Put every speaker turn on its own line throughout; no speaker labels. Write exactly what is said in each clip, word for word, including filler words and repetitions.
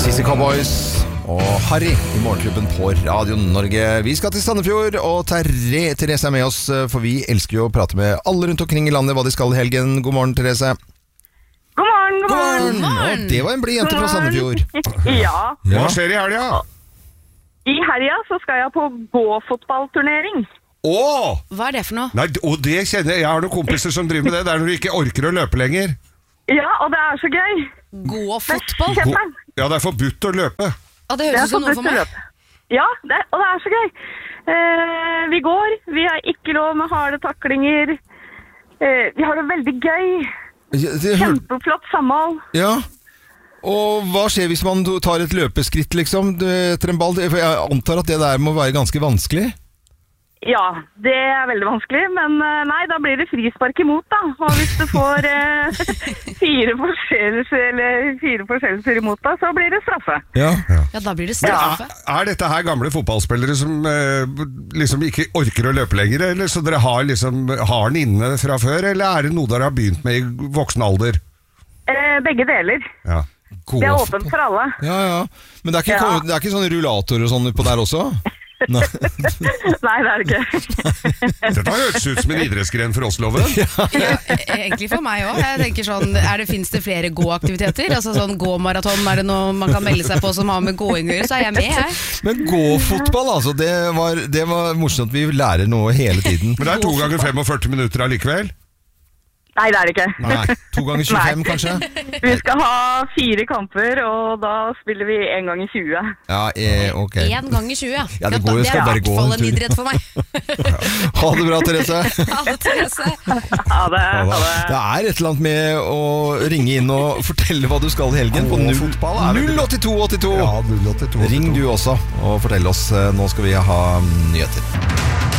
Sissy Cowboys og Harry i Morgenklubben på Radio Norge. Vi skal til Sandefjord, og Therese Therese er med oss, for vi elsker jo å prate med alle rundt omkring i landet hva de skal i helgen. God morgen, Therese.
God morgen, god morgen.
God morgen. Og det var en blid jente fra Sandefjord.
Ja.
Hva skjer i helga?
I helga så skal jeg på gå-fotballturnering.
Åh!
Hva er det for noe?
Nei, og det kjenner jeg. Jeg har noen kompiser som driver med det. Det er når du ikke orker å løpe lenger.
Ja, og det er så gøy.
Gå fotball?
Kjempe.
Ja, det er forbudt å løpe.
Ja, det
Det
høres
er
ut som noe
forbudt
for
å
meg.
løpe. Ja, det, og det er så gøy. Eh, vi går, vi har ikke lov med harde taklinger. Eh, vi har det veldig gøy.
Ja, det hør-
Kjempeflott samhold.
ja. Og hva skjer hvis man tar et løpeskritt liksom, du- etter en ball? For jeg antar at det der må være ganske vanskelig.
Ja, det er veldig vanskelig, men eh, nei, da blir det frispark imot da. Og hvis du får eh, fire forseelser, eller fire forseelser imot da, så blir det straffe.
Ja.
Ja, da blir det
Men
straffe.
er, er dette her gamle fotballspillere som eh, liksom ikke orker å løpe lenger, eller så dere har, liksom, har den inne fra før, eller er det noe dere har begynt med i voksen alder?
Eh, begge deler.
Ja.
Gå
Det er
for-
åpent for alle.
Ja, ja. Men det er ikke,
Ja.
kommet- det er ikke sånne rullator og sånn på der også? Nei.
Nei, det er det ikke.
Dette høres ut som en idrettsgren for oss, Loven.
Ja, egentlig for meg også. Jeg tenker sånn, er det, finnes det flere gå-aktiviteter? Altså sånn gå-maraton, er det noe man kan melde seg på som har med gåing å gjøre, så er jeg med her.
Men gå-fotball, altså, det var, det var morsomt at vi lærer noe hele tiden.
Men det er to ganger førtifem minutter allikevel.
Nei, det er det ikke.
Nei, to ganger tjuefem
Nei.
kanskje?
Vi skal ha fire kamper, og da spiller vi en gang i tjue.
Ja, eh, ok.
En gang i tjue, ja.
Ja, det går jo,
det
skal
er i
bare
hvert
gå
fall
en
en
tur.
idrett for meg.
Ha det bra, Therese.
Ha det, Therese.
Ha det, ha det.
Det er et eller annet med å ringe inn og fortelle hva du skal i helgen på null
Fotball er veldig
null åtte to åtte to.
Ja, null åtte to åtte to.
Ring du også og fortell oss. Nå skal vi ha nyheter.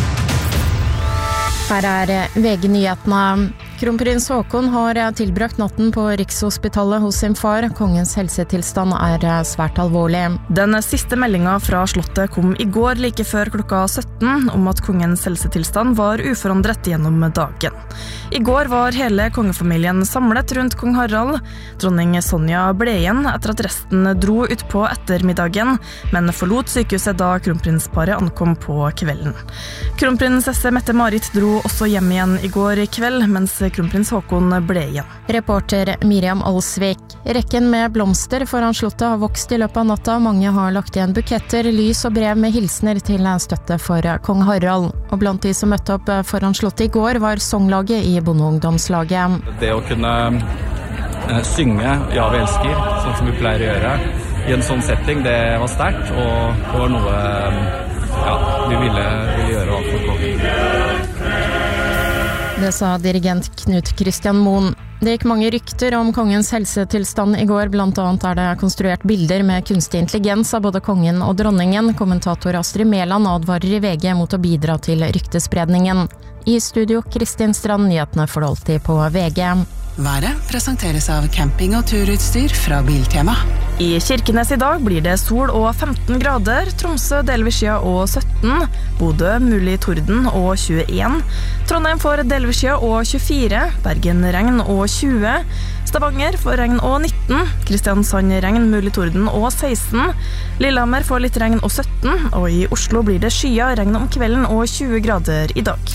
Her er V G-nyhetene. Kronprins Haakon har tilbrakt natten på Rikshospitalet hos sin far. Kongens helsetilstand er svært alvorlig.
Den siste meldingen fra slottet kom i går like før klokka sytten om at kongens helsetilstand var uforandret gjennom dagen. I går var hele kongefamilien samlet rundt kong Harald. Dronning Sonja ble igjen etter at resten dro ut på ettermiddagen, men forlot sykehuset da kronprinsparet ankom på kvelden. Kronprinsesse Mette-Marit dro også hjem igjen i går kveld, mens kronprins Haakon ble igjen.
Reporter Miriam Alsvik. Rekken med blomster foran slottet har vokst i løpet av natta. Mange har lagt igjen buketter, lys og brev med hilsner til støtte for kong Harald. Og blant de som møtte opp foran slottet i går var songlaget i bondeungdomslaget.
Det å kunne eh, synge Ja, vi elsker, sånn som vi pleier å gjøre, i en sånn setting, det var sterkt, og det var noe eh, ja, vi ville, ville gjøre alt for kongen.
Det sa dirigent Knut Christian Moen. Det gikk mange rykter om kongens helsetilstand i går, blant annet er det konstruert bilder med kunstig intelligens av både kongen og dronningen. Kommentator Astrid Mæland advarer i V G mot å bidra til ryktespredningen. I studio Kristin Strand, nyhetene får du alltid på V G.
Været presenteres av camping- og turutstyr fra Biltema.
I Kirkenes i dag blir det sol og femten grader, Tromsø delvis skya og sytten, Bodø mulig torden og tjueen, Trondheim får delvis skya og tjuefire, Bergen regn og tjue, Stavanger får regn og nitten, Kristiansand regn mulig torden og seksten, Lillehammer får litt regn og sytten, og i Oslo blir det skya regn om kvelden og tjue grader i dag.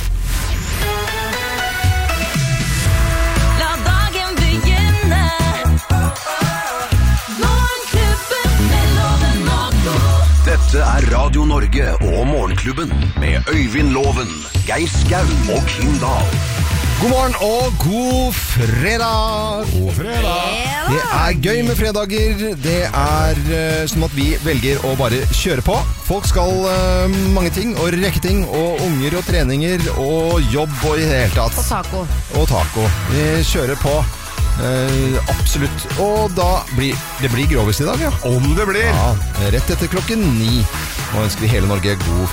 Dette er Radio Norge og Morgenklubben med Øyvind Loven, Geir Skau og Kim Dahl.
God morgen og god fredag!
God fredag!
Det er gøy med fredager. Det er uh, sånn at vi velger å bare kjøre på. Folk skal uh, mange ting, og rekke ting, og unger og treninger, og jobb og i det hele tatt.
Og taco.
Og taco. Vi kjører på. Uh, absolutt. Og da blir det blir grovis i dag, ja.
Om det blir!
Ja, rett etter klokken ni. Nå ønsker vi hele Norge god